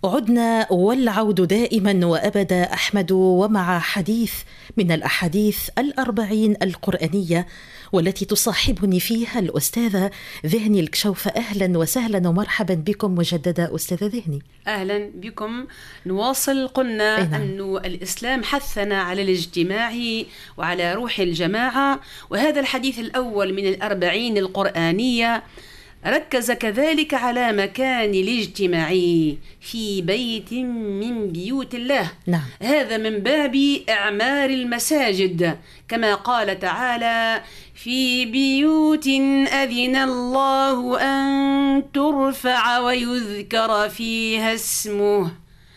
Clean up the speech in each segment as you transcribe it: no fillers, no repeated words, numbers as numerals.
عدنا والعود دائما وأبدا أحمد، ومع حديث من الأحاديث 40 القرآنية والتي تصاحبني فيها الأستاذة ذهني الكشوفة. أهلا وسهلا ومرحبا بكم مجددا أستاذة ذهني. أهلا بكم. نواصل. قلنا أن الإسلام حثنا على الاجتماع وعلى روح الجماعة، وهذا الحديث الأول من 40 القرآنية ركز كذلك على مكان الاجتماع في بيت من بيوت الله. نعم. هذا من باب إعمار المساجد، كما قال تعالى: في بيوت أذن الله أن ترفع ويذكر فيها اسمه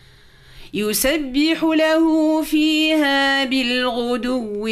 يسبح له فيها بالغدو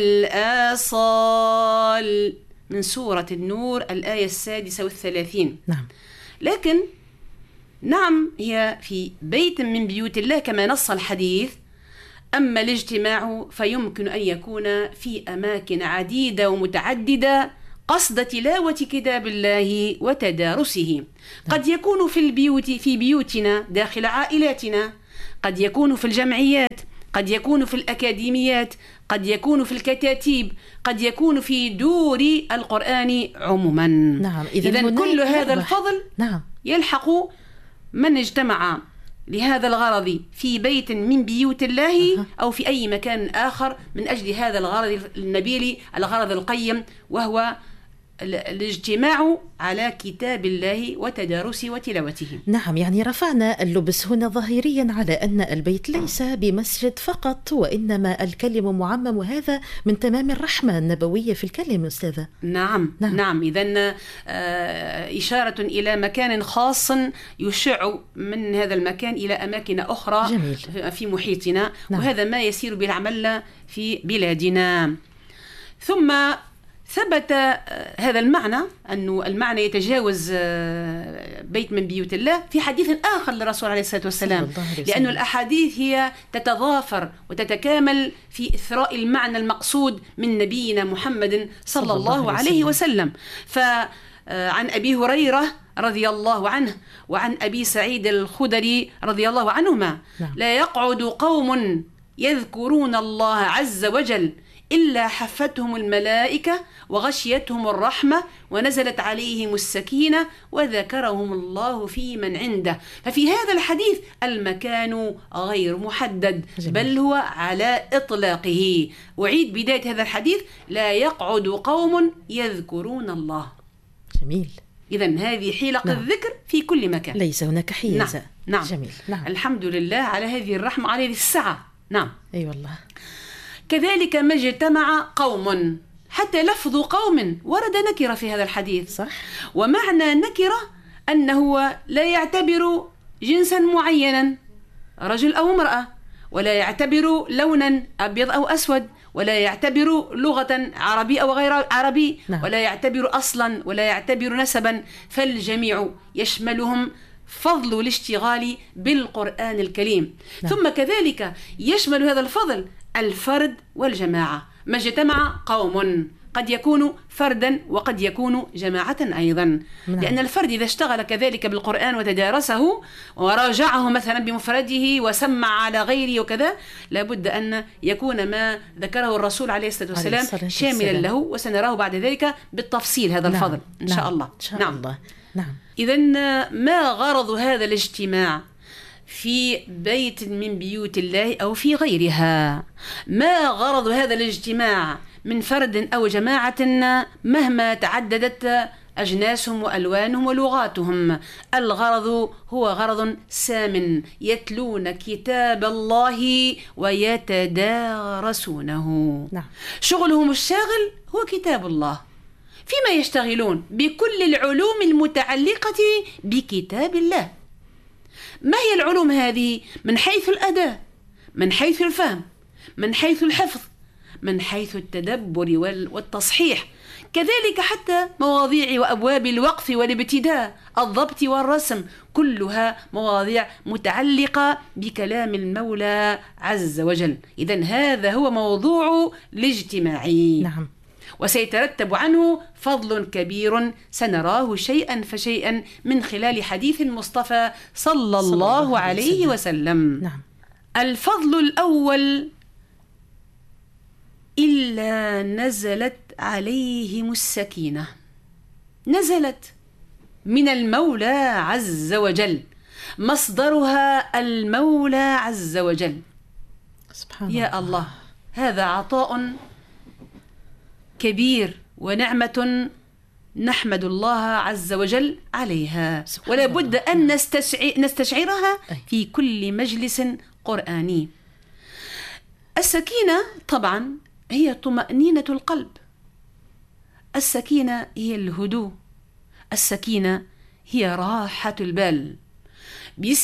والآصال، من سورة النور الآية 36. نعم. لكن نعم، هي في بيت من بيوت الله كما نص الحديث. أما الاجتماع فيمكن أن يكون في أماكن عديدة ومتعددة قصد تلاوة كتاب الله وتدارسه. قد يكون في بيوتنا داخل عائلاتنا، قد يكون في الجمعيات، قد يكون في الأكاديميات، قد يكون في الكتاتيب، قد يكون في دور القرآن عموما. نعم. إذن كل هذا الفضل نعم يلحق من اجتمع لهذا الغرض في بيت من بيوت الله أو في أي مكان آخر من أجل هذا الغرض النبيل، الغرض القيم، وهو الاجتماع على كتاب الله وتدارسه وتلاوته. نعم، يعني رفعنا اللبس هنا ظاهريا على أن البيت ليس بمسجد فقط، وإنما الكلم معمم، وهذا من تمام الرحمة النبوية في الكلم أستاذة. نعم. إذن إشارة إلى مكان خاص يشع من هذا المكان إلى أماكن أخرى. جميل. في محيطنا. نعم. وهذا ما يسير بالعمل في بلادنا. ثم ثبت هذا المعنى، أن المعنى يتجاوز بيت من بيوت الله في حديث آخر للرسول عليه الصلاة والسلام، لأن الأحاديث هي تتضافر وتتكامل في إثراء المعنى المقصود من نبينا محمد صلى الله عليه وسلم. فعن أبي هريرة رضي الله عنه وعن أبي سعيد الخدري رضي الله عنهما: لا يقعد قوم يذكرون الله عز وجل إلا حفتهم الملائكة وغشيتهم الرحمة ونزلت عليهم السكينة وذكرهم الله في من عنده. ففي هذا الحديث المكان غير محدد، بل هو على إطلاقه. أعيد بداية هذا الحديث: لا يقعد قوم يذكرون الله. جميل. إذن هذه حلقة الذكر في كل مكان، ليس هناك حيز. نعم. جميل. نعم. الحمد لله على هذه الرحمة، على هذه السعة. نعم. أي والله. كذلك ما اجتمع قوم، حتى لفظ قوم ورد نكرة في هذا الحديث. صح. ومعنى نكرة أنه لا يعتبر جنسا معينا، رجل أو امرأة، ولا يعتبر لونا أبيض أو أسود، ولا يعتبر لغة عربي أو غير عربي. نعم. ولا يعتبر أصلا، ولا يعتبر نسبا، فالجميع يشملهم فضل الاشتغال بالقرآن الكريم. نعم. ثم كذلك يشمل هذا الفضل الفرد والجماعة. ما اجتمع قوم قد يكون فردا وقد يكون جماعة أيضا. نعم. لأن الفرد إذا اشتغل كذلك بالقرآن وتدارسه وراجعه مثلا بمفرده وسمع على غيره وكذا، لابد أن يكون ما ذكره الرسول عليه الصلاة والسلام شاملا له، وسنراه بعد ذلك بالتفصيل هذا الفضل. إن شاء الله. نعم. إذن ما غرض هذا الاجتماع في بيت من بيوت الله أو في غيرها؟ ما غرض هذا الاجتماع من فرد أو جماعة مهما تعددت أجناسهم وألوانهم ولغاتهم؟ الغرض هو غرض سام: يتلون كتاب الله ويتدارسونه. نعم. شغلهم الشاغل هو كتاب الله، فيما يشتغلون بكل العلوم المتعلقة بكتاب الله. ما هي العلوم هذه؟ من حيث الأداء، من حيث الفهم، من حيث الحفظ، من حيث التدبر والتصحيح، كذلك حتى مواضيع وأبواب الوقف والابتداء، الضبط والرسم، كلها مواضيع متعلقة بكلام المولى عز وجل. إذن هذا هو موضوع الاجتماع. نعم. وسيترتب عنه فضل كبير سنراه شيئا فشيئا من خلال حديث المصطفى صلى الله عليه وسلم. نعم. الفضل الأول: إلا نزلت عليهم السكينة، نزلت من المولى عز وجل، مصدرها المولى عز وجل. سبحان يا الله، هذا عطاء كبير ونعمة نحمد الله عز وجل عليها، ولا بد أن نستشعرها في كل مجلس قرآني. السكينة طبعا هي طمأنينة القلب، السكينة هي الهدوء، السكينة هي راحة البال.